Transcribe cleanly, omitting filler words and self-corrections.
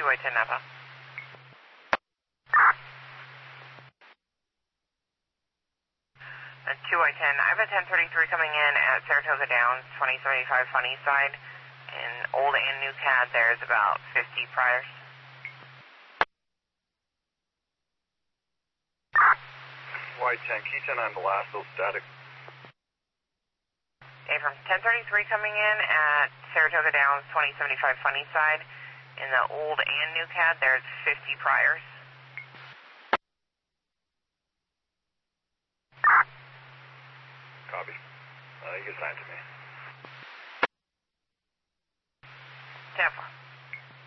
2I-10 Napa. And 2I-10, I have a 1033 coming in at Saratoga Downs, 2075 Funny Side. In old and new CAD, there's about 50 priors. Y-10, key 10 on the last, still static. Okay, from 1033 coming in at Saratoga Downs, 2075 Funny Side. In the old and new CAD, there's 50 priors. Copy. You can sign to me.